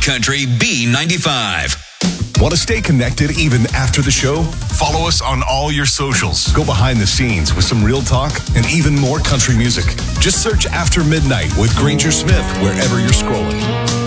Country B95. Want to stay connected even after the show? Follow us on all your socials. Go behind the scenes with some real talk and even more country music. Just search After Midnight with Granger Smith wherever you're scrolling.